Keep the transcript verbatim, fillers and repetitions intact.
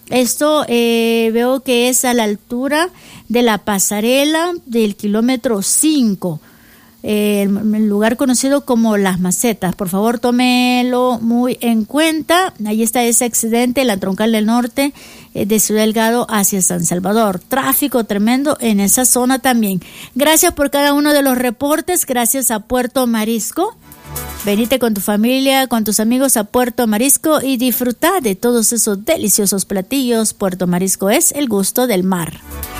Esto eh, veo que es a la altura de la pasarela del kilómetro cinco. Eh, el lugar conocido como Las Macetas. Por favor, tómelo muy en cuenta. Ahí está ese accidente, la troncal del norte eh, de Ciudad Delgado hacia San Salvador. Tráfico tremendo en esa zona también. Gracias por cada uno de los reportes. Gracias a Puerto Marisco. Venite con tu familia, con tus amigos a Puerto Marisco y disfruta de todos esos deliciosos platillos. Puerto Marisco es el gusto del mar.